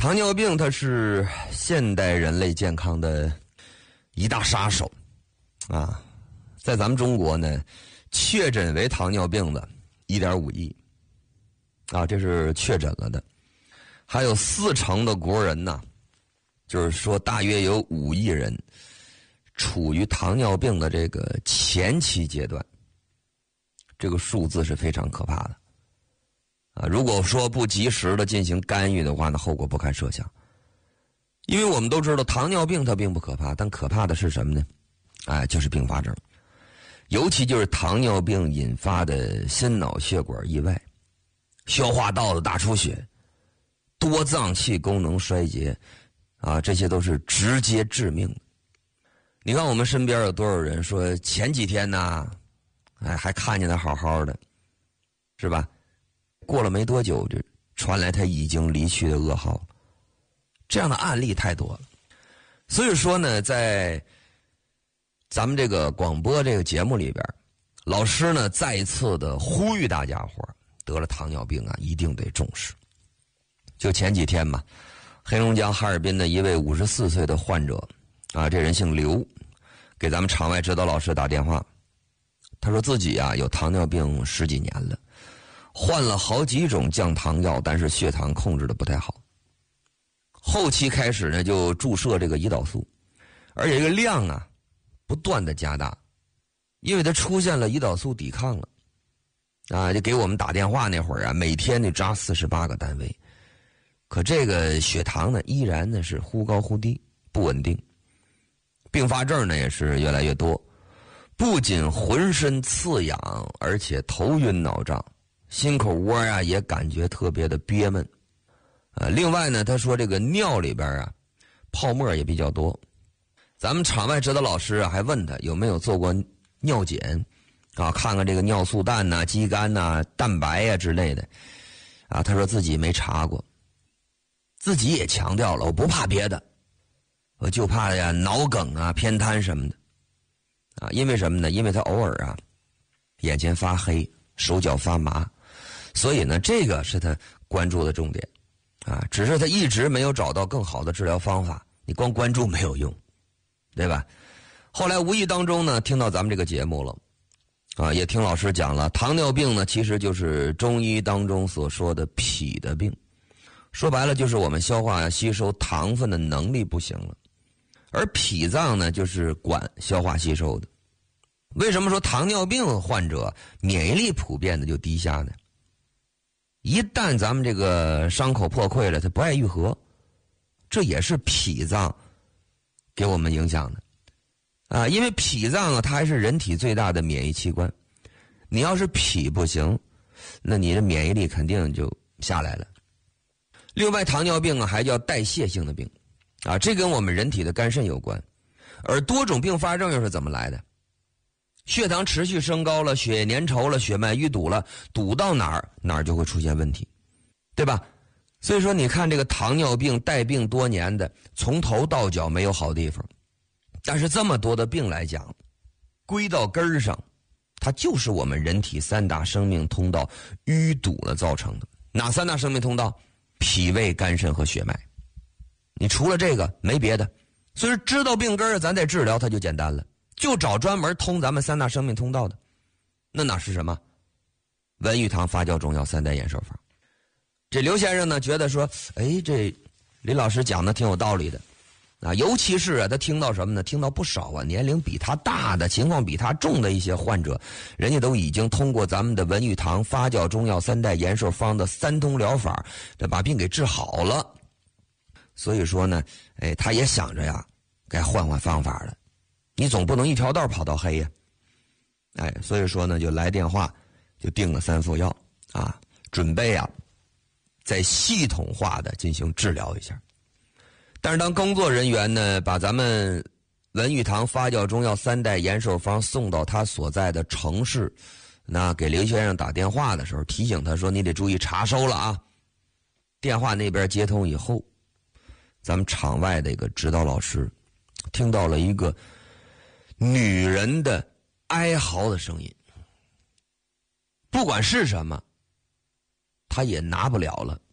糖尿病它是现代人类健康的一大杀手啊，在咱们中国呢，确诊为糖尿病的 1.5 亿啊，这是确诊了的。还有40%的国人呢，就是说大约有5亿人处于糖尿病的这个前期阶段，这个数字是非常可怕的啊！如果说不及时的进行干预的话，那后果不堪设想。因为我们都知道糖尿病它并不可怕，但可怕的是什么呢？就是并发症，尤其就是糖尿病引发的心脑血管意外、消化道的大出血、多脏器功能衰竭啊，这些都是直接致命的。你看我们身边有多少人说前几天呢，还看见他好好的，是吧？过了没多久就传来他已经离去的噩耗，这样的案例太多了。所以说呢，在咱们这个广播这个节目里边，老师呢再一次的呼吁大家伙得了糖尿病啊，一定得重视。就前几天嘛，黑龙江哈尔滨的一位54岁的患者啊，这人姓刘，给咱们场外指导老师打电话，他说自己有糖尿病10几年了，换了好几种降糖药，但是血糖控制的不太好。后期开始呢，就注射这个胰岛素，而且这个量不断的加大，因为他出现了胰岛素抵抗了就给我们打电话那会儿每天得扎48个单位，可这个血糖呢依然呢是忽高忽低，不稳定，并发症呢也是越来越多，不仅浑身刺痒，而且头晕脑胀，心口窝也感觉特别的憋闷另外呢，他说这个尿里边泡沫也比较多。咱们场外指导老师还问他有没有做过尿检看看这个尿素氮肌酐蛋白之类的他说自己没查过，自己也强调了我不怕别的，我就怕脑梗偏瘫什么的因为什么呢？因为他偶尔眼前发黑，手脚发麻，所以呢这个是他关注的重点只是他一直没有找到更好的治疗方法，你光关注没有用，对吧？后来无意当中呢听到咱们这个节目了也听老师讲了，糖尿病呢其实就是中医当中所说的脾的病，说白了就是我们消化吸收糖分的能力不行了，而脾脏呢就是管消化吸收的。为什么说糖尿病患者免疫力普遍的就低下呢？一旦咱们这个伤口破溃了，它不爱愈合，这也是脾脏给我们影响的因为脾脏它还是人体最大的免疫器官，你要是脾不行，那你的免疫力肯定就下来了。另外糖尿病还叫代谢性的病这跟我们人体的肝肾有关。而多种并发症又是怎么来的？血糖持续升高了，血液粘稠了，血脉淤堵了，堵到哪儿就会出现问题，对吧？所以说你看这个糖尿病带病多年的，从头到脚没有好地方，但是这么多的病来讲，归到根儿上，它就是我们人体3大生命通道淤堵了造成的。哪3大生命通道？脾胃肝肾和血脉。你除了这个没别的，所以知道病根儿咱得治疗它就简单了，就找专门通咱们3大生命通道的。那哪是什么？文玉堂发酵中药3代延寿方。这刘先生呢觉得说这李老师讲的挺有道理的尤其是他听到什么呢？听到不少年龄比他大的，情况比他重的一些患者，人家都已经通过咱们的文玉堂发酵中药3代延寿方的3通疗法把病给治好了。所以说呢他也想着该换换方法了，你总不能一条道跑到黑呀所以说呢就来电话就订了3副药准备再系统化的进行治疗一下。但是当工作人员呢把咱们文玉堂发酵中药3代延寿方送到他所在的城市，那给刘先生打电话的时候提醒他说你得注意查收了电话那边接通以后，咱们场外的一个指导老师听到了一个女人的哀嚎的声音，不管是什么他也拿不了了，